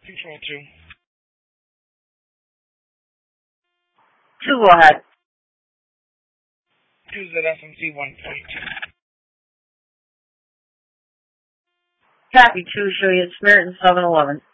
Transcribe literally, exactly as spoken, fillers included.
Control two. Two, go ahead. Two Z S M C one point two. Copy two, show you at Spirit and seven eleven.